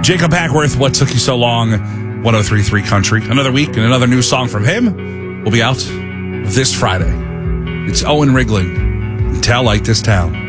Jacob Hackworth, What Took You So Long, 103.3 Country. Another week and another new song from him will be out this Friday. It's Owen Rigling, Tell Like This Town.